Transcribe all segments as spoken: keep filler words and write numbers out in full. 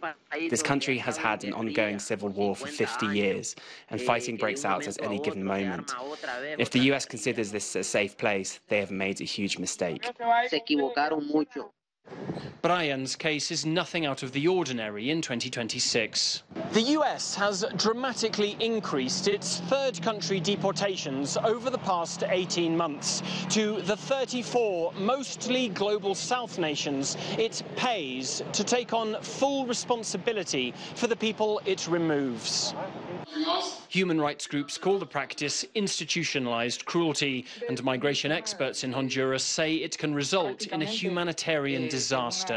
This country has had an ongoing civil war for fifty years, and fighting breaks out at any given moment. If the U S considers this a safe place, they have made a huge mistake. Brian's case is nothing out of the ordinary in twenty twenty-six. The U S has dramatically increased its third country deportations over the past eighteen months. To the thirty-four mostly global South nations, it pays to take on full responsibility for the people it removes. Human rights groups call the practice institutionalized cruelty, and migration experts in Honduras say it can result in a humanitarian disaster.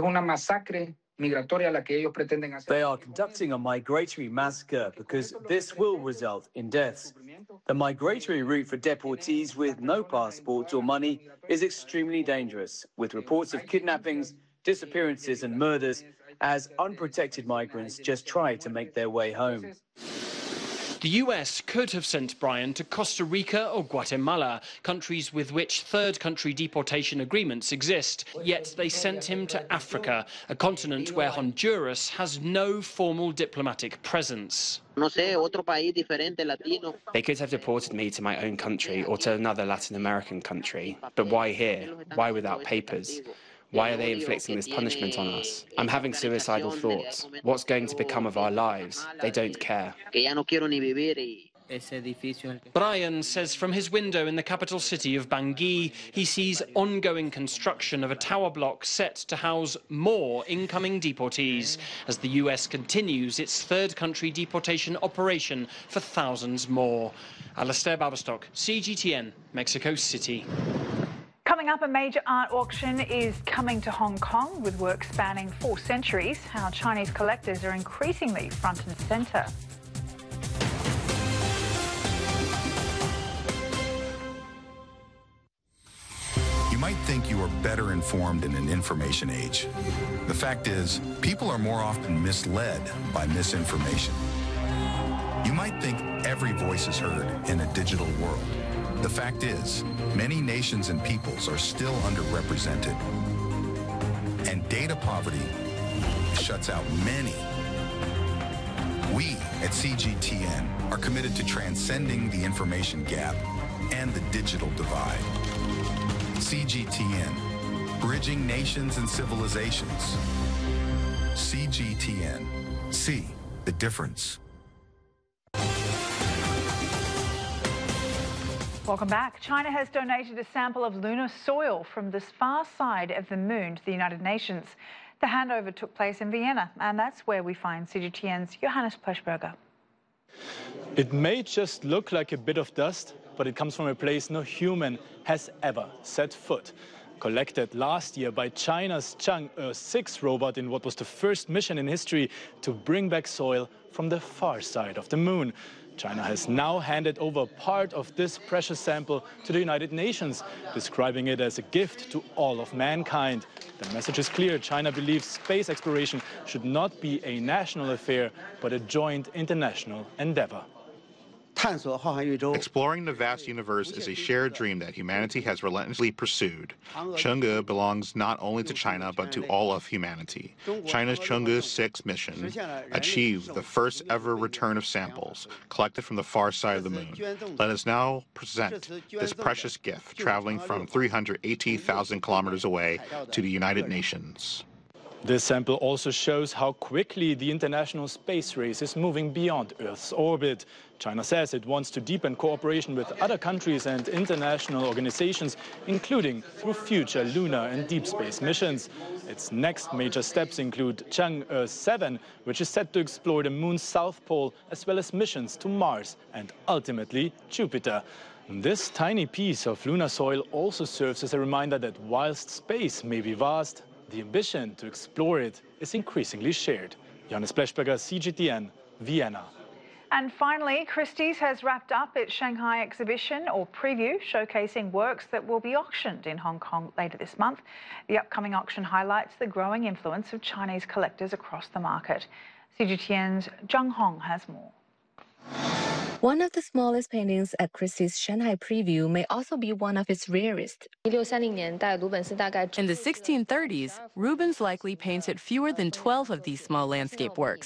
They are conducting a migratory massacre because this will result in deaths. The migratory route for deportees with no passports or money is extremely dangerous, with reports of kidnappings, disappearances and murders as unprotected migrants just try to make their way home. The U S could have sent Brian to Costa Rica or Guatemala, countries with which third country deportation agreements exist. Yet they sent him to Africa, a continent where Honduras has no formal diplomatic presence. They could have deported me to my own country or to another Latin American country. But why here? Why without papers? Why are they inflicting this punishment on us? I'm having suicidal thoughts. What's going to become of our lives? They don't care. Brian says from his window in the capital city of Bangui, he sees ongoing construction of a tower block set to house more incoming deportees as the U S continues its third country deportation operation for thousands more. Alastair Baberstock, C G T N, Mexico City. Coming up, a major art auction is coming to Hong Kong with work spanning four centuries. How Chinese collectors are increasingly front and centre. You might think you are better informed in an information age. The fact is, people are more often misled by misinformation. You might think every voice is heard in a digital world. The fact is, many nations and peoples are still underrepresented. And data poverty shuts out many. We at C G T N are committed to transcending the information gap and the digital divide. C G T N, bridging nations and civilizations. C G T N, see the difference. Welcome back. China has donated a sample of lunar soil from this far side of the moon to the United Nations. The handover took place in Vienna, and that's where we find C G T N's Johannes Pleshberger. It may just look like a bit of dust, but it comes from a place no human has ever set foot. Collected last year by China's Chang'e six robot in what was the first mission in history to bring back soil from the far side of the moon. China has now handed over part of this precious sample to the United Nations, describing it as a gift to all of mankind. The message is clear. China believes space exploration should not be a national affair, but a joint international endeavor. Exploring the vast universe is a shared dream that humanity has relentlessly pursued. Chang'e belongs not only to China, but to all of humanity. China's Chang'e six mission achieved the first ever return of samples collected from the far side of the moon. Let us now present this precious gift traveling from three hundred eighty thousand kilometers away to the United Nations. This sample also shows how quickly the international space race is moving beyond Earth's orbit. China says it wants to deepen cooperation with other countries and international organizations, including through future lunar and deep space missions. Its next major steps include Chang'e seven, which is set to explore the moon's south pole, as well as missions to Mars and ultimately Jupiter. This tiny piece of lunar soil also serves as a reminder that whilst space may be vast, the ambition to explore it is increasingly shared. Johannes Pleshberger, C G T N, Vienna. And finally, Christie's has wrapped up its Shanghai exhibition or preview, showcasing works that will be auctioned in Hong Kong later this month. The upcoming auction highlights the growing influence of Chinese collectors across the market. C G T N's Zhang Hong has more. One of the smallest paintings at Christie's Shanghai preview may also be one of its rarest. In the sixteen thirties, Rubens likely painted fewer than twelve of these small landscape works.